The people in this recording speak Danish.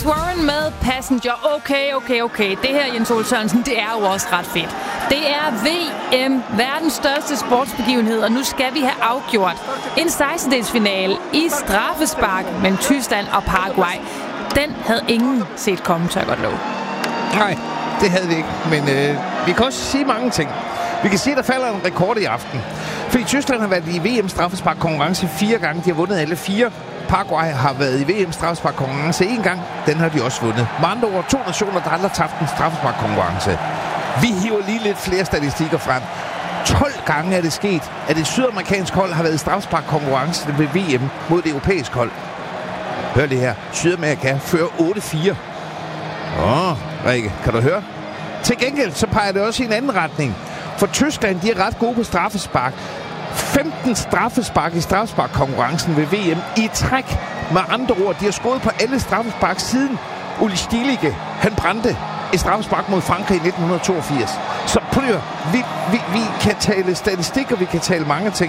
Warren med Passenger. Okay. Det her, Jens Ole Sørensen, det er jo også ret fedt. Det er VM, verdens største sportsbegivenhed, og nu skal vi have afgjort en 16-delsfinale i straffespark mellem Tyskland og Paraguay. Den havde ingen set komme, tør jeg godt love. Nej, det havde vi ikke, men vi kan også sige mange ting. Vi kan sige, at der falder en rekord i aften. Fordi Tyskland har været i VM-straffespark-konkurrence 4 gange. De har vundet alle 4. Paraguay har været i VM-straffespark-konkurrence 1 gang. Den har de også vundet. Med andre ord, 2 nationer, der aldrig har tabt en straffespark-konkurrence. Vi hiver lige lidt flere statistikker frem. 12 gange er det sket, at et sydamerikansk hold har været i straffespark-konkurrence ved VM mod det europæiske hold. Hør det her. Sydamerika fører 8-4. Rikke, kan du høre? Til gengæld så peger det også i en anden retning. For Tyskland, de er ret gode på straffespark. 15 straffespark i straffespark-konkurrencen ved VM i træk. Med andre ord, de har scoret på alle straffespark siden Uli Stilige, han brændte et straffespark mod Frankrig i 1982. Så prøv at vi kan tale statistik, og vi kan tale mange ting.